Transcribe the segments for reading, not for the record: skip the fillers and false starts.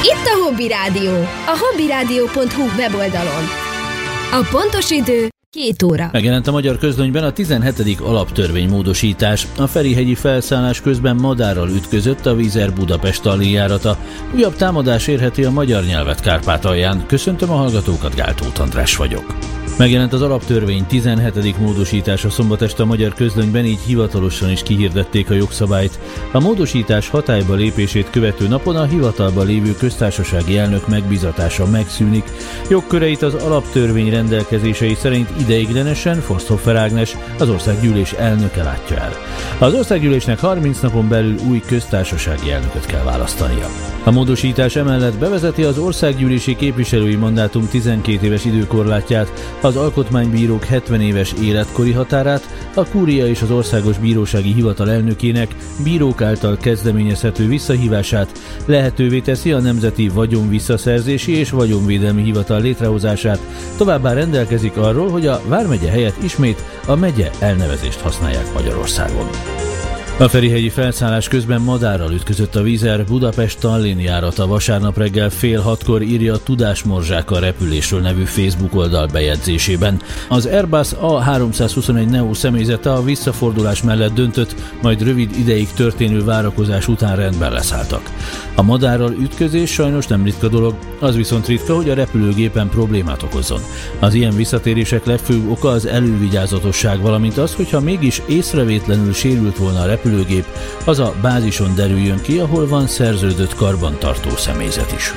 Itt a Hobby Rádió, a hobbyradio.hu weboldalon. A pontos idő 2 óra. Megjelent a Magyar Közlönyben a 17. alaptörvénymódosítás. A Ferihegyi felszállás közben madárral ütközött a Wizz Air Budapest alléjárata. Újabb támadás érheti a magyar nyelvet Kárpátalján. Köszöntöm a hallgatókat, Gál Tóth András vagyok. Megjelent az alaptörvény 17. módosítása szombat este a Magyar Közlönyben, így hivatalosan is kihirdették a jogszabályt. A módosítás hatályba lépését követő napon a hivatalban lévő köztársasági elnök megbízatása megszűnik. Jogköreit az alaptörvény rendelkezései szerint ideiglenesen Forsthofer Ágnes, az országgyűlés elnöke látja el. Az országgyűlésnek 30 napon belül új köztársasági elnököt kell választania. A módosítás emellett bevezeti az országgyűlési képviselői mandátum 12 éves időkorlátját, az alkotmánybírók 70 éves életkori határát, a kúria és az Országos Bírósági Hivatal elnökének bírók által kezdeményezhető visszahívását, lehetővé teszi a Nemzeti Vagyonvisszaszerzési és Vagyonvédelmi Hivatal létrehozását, továbbá rendelkezik arról, hogy a vármegye helyett ismét a megye elnevezést használják Magyarországon. A ferihegyi felszállás közben madárral ütközött a Wizz Air Budapest-Tallinn járata. Vasárnap reggel 5:30-kor írja a Tudásmorzsák a repülésről nevű Facebook oldal bejegyzésében. Az Airbus A321 Neo személyzete a visszafordulás mellett döntött, majd rövid ideig történő várakozás után rendben leszálltak. A madárral ütközés sajnos nem ritka dolog, az viszont ritka, hogy a repülőgépen problémát okozzon. Az ilyen visszatérések legfőbb oka az elővigyázatosság, valamint az, hogyha mégis észrevétlenül sérült volna a repülőgép, az a bázison derüljön ki, ahol van szerződött karbantartó személyzet is.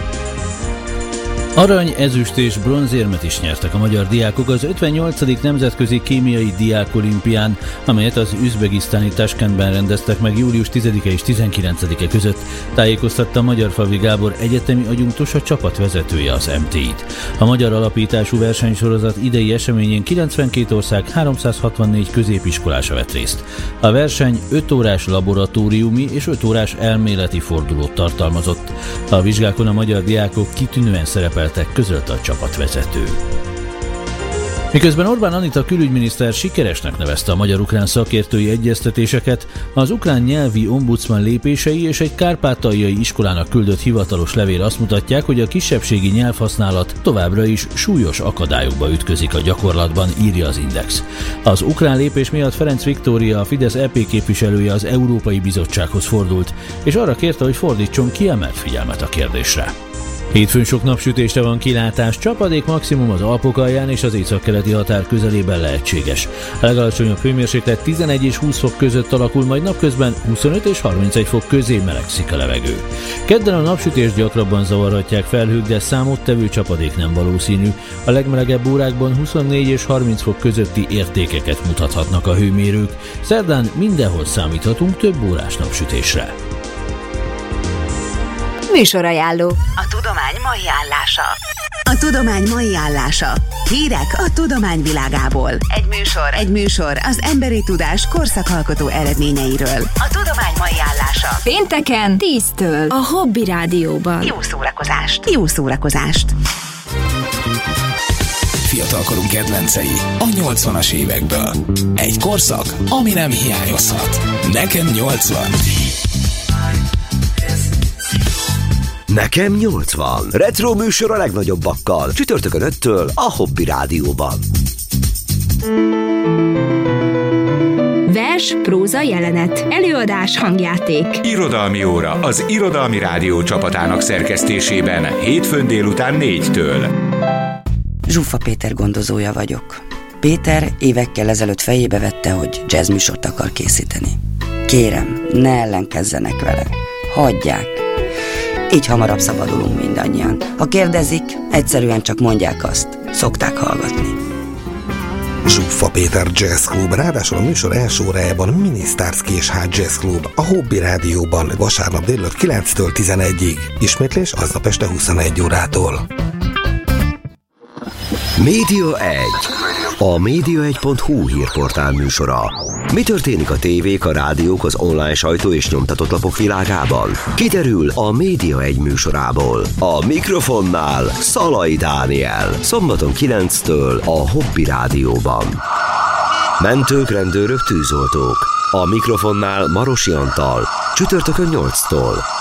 Arany, ezüst és bronzérmet is nyertek a magyar diákok az 58. Nemzetközi Kémiai Diákolimpián, amelyet az üzbegisztáni Taskentben rendeztek meg július 10-e és 19-e között, tájékoztatta Magyarfalvi Gábor egyetemi adjunktus, a csapatvezetője az MTI-t. A magyar alapítású versenysorozat idei eseményén 92 ország 364 középiskolása vett részt. A verseny 5 órás laboratóriumi és 5 órás elméleti fordulót tartalmazott. A vizsgákon a magyar diákok kitűnően szerepeltek, közölte a csapatvezető. Miközben Orbán Anita külügyminiszter sikeresnek nevezte a magyar-ukrán szakértői egyeztetéseket, az ukrán nyelvi ombudsman lépései és egy kárpátaljai iskolának küldött hivatalos levél azt mutatják, hogy a kisebbségi nyelvhasználat továbbra is súlyos akadályokba ütközik a gyakorlatban, írja az Index. Az ukrán lépés miatt Ferenc Viktória, a Fidesz EP képviselője az Európai Bizottsághoz fordult, és arra kérte, hogy fordítson kiemelt figyelmet a kérdésre. Hétfőn sok napsütésre van kilátás, csapadék maximum az Alpok alján és az északkeleti határ közelében lehetséges. A legalacsonyabb hőmérséklet 11 és 20 fok között alakul, majd napközben 25 és 31 fok közé melegszik a levegő. Kedden a napsütést gyakrabban zavarhatják felhők, de számottevő csapadék nem valószínű. A legmelegebb órákban 24 és 30 fok közötti értékeket mutathatnak a hőmérők. Szerdán mindenhol számíthatunk több órás napsütésre. Műsorajánló. A tudomány mai állása. A tudomány mai állása. Hírek a tudomány világából. Egy műsor az emberi tudás korszakalkotó eredményeiről. A tudomány mai állása. Pénteken 10-től a Hobby Rádióban. Jó szórakozást! Fiatalkorunk kedvencei a 80-as évekből. Egy korszak, ami nem hiányozhat. Nekem 80. Nekem 80. Retro műsor a legnagyobbakkal. Csütörtökön 5-től a Hobby Rádióban. Vers, próza, jelenet, előadás, hangjáték. Irodalmi óra az Irodalmi Rádió csapatának szerkesztésében hétfőn délután 4-től. Zsuffa Péter gondozója vagyok. Péter évekkel ezelőtt fejébe vette, hogy jazzműsort akar készíteni. Kérem, ne ellenkezzenek vele. Hagyják. Így hamarabb szabadulunk mindannyian. Ha kérdezik, egyszerűen csak mondják azt. Szokták hallgatni. Zsuffa Péter Jazz Club, ráadásul a műsor első órájában Mini Starsky és H Jazz Club a Hobby Rádióban vasárnap délután 9-től 11-ig. Ismétlés aznap este 21 órától. Média 1. A média1.hu hírportál műsora. Mi történik a tévék, a rádiók, az online sajtó és nyomtatott lapok világában? Kiderül a Média 1 műsorából. A mikrofonnál Szalai Dániel. Szombaton 9-től a Hobby Rádióban. Mentők, rendőrök, tűzoltók. A mikrofonnál Marosi Antal. Csütörtökön 8-tól.